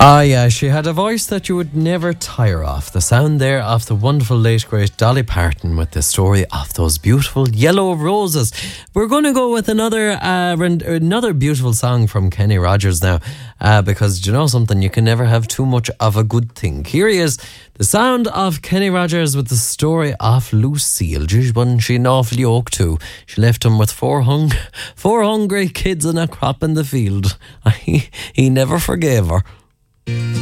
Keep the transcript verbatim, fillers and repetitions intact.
Ah, yeah, she had a voice that you would never tire of. The sound there of the wonderful late great Dolly Parton with the story of those beautiful yellow roses. We're going to go with another uh, another beautiful song from Kenny Rogers now, uh, because do you know something? You can never have too much of a good thing. Here he is, the sound of Kenny Rogers with the story of Lucille. Geez, wasn't she an awful yoke too? She left him with four hung, four hungry kids and a crop in the field. he, he never forgave her.